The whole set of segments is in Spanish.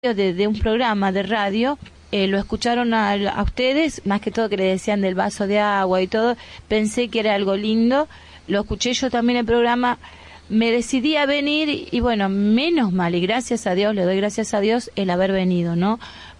de un programa de radio, lo escucharon a ustedes, más que todo que le decían del vaso de agua y todo, pensé que era algo lindo, lo escuché yo también el programa, me decidí a venir y bueno, menos mal, y gracias a Dios, le doy gracias a Dios el haber venido, ¿no?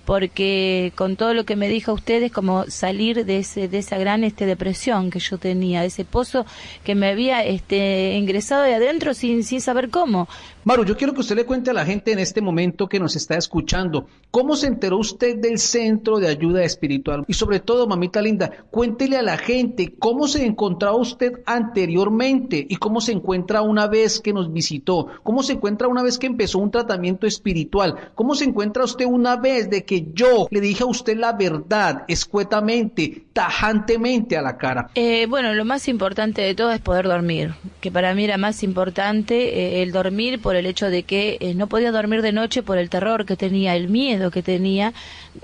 Porque con todo lo que me dijo a ustedes, como salir de esa gran depresión que yo tenía, de ese pozo que me había ingresado de adentro sin saber cómo. Maru, yo quiero que usted le cuente a la gente en este momento que nos está escuchando, ¿cómo se enteró usted del Centro de Ayuda Espiritual? Y sobre todo, mamita linda, cuéntele a la gente cómo se encontraba usted anteriormente y cómo se encuentra una vez que nos visitó, cómo se encuentra una vez que empezó un tratamiento espiritual, cómo se encuentra usted una vez de que yo le dije a usted la verdad, escuetamente, tajantemente a la cara. Bueno, lo más importante de todo es poder dormir, que para mí era más importante el dormir por el hecho de que no podía dormir de noche por el terror que tenía, el miedo que tenía.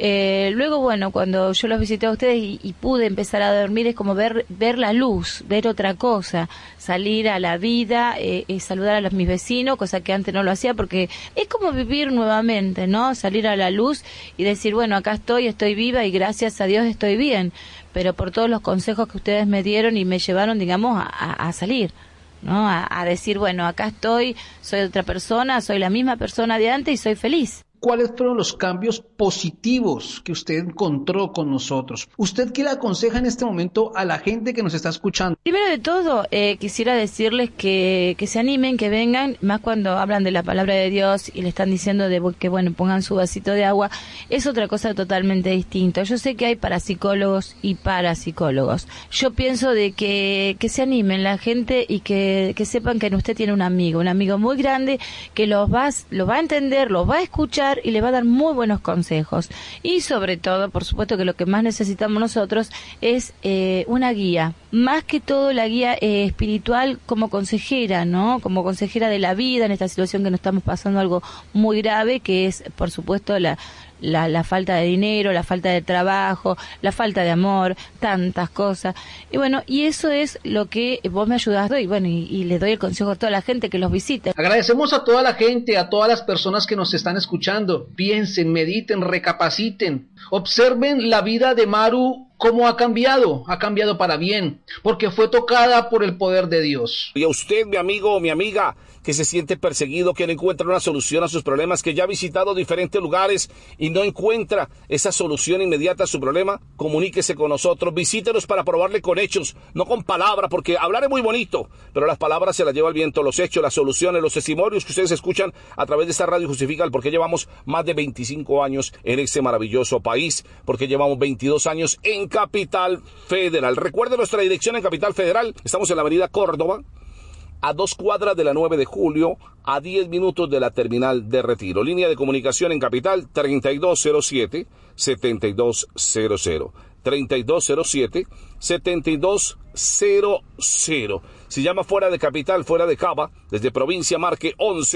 Luego, bueno, cuando yo los visité a ustedes y pude empezar a dormir, es como ver la luz, ver otra cosa, salir a la vida, saludar a mis vecinos, cosa que antes no lo hacía, porque es como vivir nuevamente, ¿no? Salir a la luz y decir, bueno, acá estoy viva y gracias a Dios estoy bien, pero por todos los consejos que ustedes me dieron y me llevaron, digamos, a salir, ¿no? A decir, bueno, acá soy otra persona, soy la misma persona de antes y soy feliz. ¿Cuáles fueron los cambios positivos que usted encontró con nosotros? ¿Usted qué le aconseja en este momento a la gente que nos está escuchando? Primero de todo, quisiera decirles que se animen, que vengan, más cuando hablan de la palabra de Dios y le están diciendo que, bueno, pongan su vasito de agua, es otra cosa totalmente distinta. Yo sé que hay parapsicólogos y parapsicólogos. Yo pienso de que se animen la gente y que sepan que usted tiene un amigo muy grande que los va a entender, los va a escuchar y le va a dar muy buenos consejos. Y sobre todo, por supuesto que lo que más necesitamos nosotros es una guía, más que todo la guía espiritual como consejera, ¿no? Como consejera de la vida en esta situación que nos estamos pasando algo muy grave, que es, por supuesto, la falta de dinero, la falta de trabajo, la falta de amor, tantas cosas. Y bueno, y eso es lo que vos me ayudás, y bueno, y le doy el consejo a toda la gente que los visite. Agradecemos a toda la gente, a todas las personas que nos están escuchando. Piensen, mediten, recapaciten, observen la vida de Maru, cómo ha cambiado para bien, porque fue tocada por el poder de Dios. Y a usted, mi amigo o mi amiga, que se siente perseguido, que no encuentra una solución a sus problemas, que ya ha visitado diferentes lugares y no encuentra esa solución inmediata a su problema, comuníquese con nosotros, visítenos para probarle con hechos, no con palabras, porque hablar es muy bonito, pero las palabras se las lleva el viento, los hechos, las soluciones, los testimonios que ustedes escuchan a través de esta radio justifican porque llevamos más de 25 años en este maravilloso país, porque llevamos 22 años en Capital Federal. Recuerde nuestra dirección en Capital Federal, estamos en la avenida Córdoba, a 2 cuadras de la 9 de julio, a 10 minutos de la terminal de Retiro. Línea de comunicación en Capital 3207-7200. 3207-7200. Si llama fuera de Capital, fuera de Cava, desde provincia, marque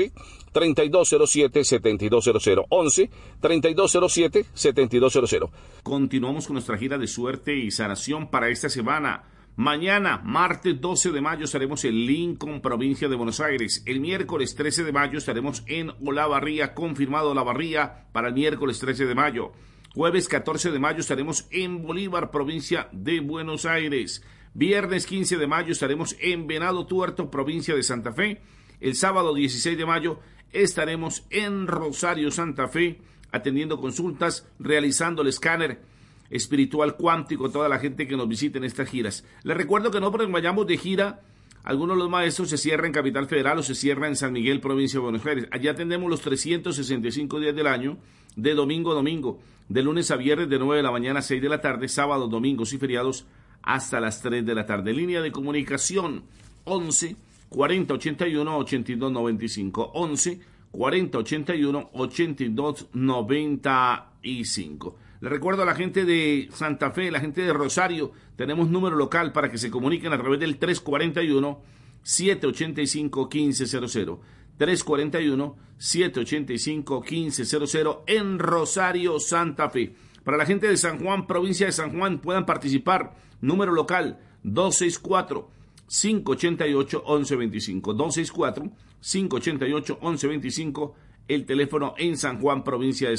11-3207-7200. 11-3207-7200. Continuamos con nuestra gira de suerte y sanación para esta semana. Mañana, martes 12 de mayo, estaremos en Lincoln, provincia de Buenos Aires. El miércoles 13 de mayo estaremos en Olavarría, confirmado Olavarría para el miércoles 13 de mayo. Jueves 14 de mayo estaremos en Bolívar, provincia de Buenos Aires. Viernes 15 de mayo estaremos en Venado Tuerto, provincia de Santa Fe. El sábado 16 de mayo estaremos en Rosario, Santa Fe, atendiendo consultas, realizando el escáner espiritual cuántico a toda la gente que nos visite en estas giras. Les recuerdo que no porque vayamos de gira, algunos de los maestros se cierran en Capital Federal o se cierran en San Miguel, provincia de Buenos Aires. Allá atendemos los 365 días del año, de domingo a domingo, de lunes a viernes de 9 de la mañana a 6 de la tarde, sábados, domingos y feriados hasta las 3 de la tarde. Línea de comunicación 11 40 81 82 95. 11 40 81 82 95. Le recuerdo a la gente de Santa Fe, la gente de Rosario, tenemos número local para que se comuniquen a través del 341-785-1500. 341-785-1500 en Rosario, Santa Fe. Para la gente de San Juan, provincia de San Juan, puedan participar. Número local 264-588-1125. 264-588-1125 el teléfono en San Juan, provincia de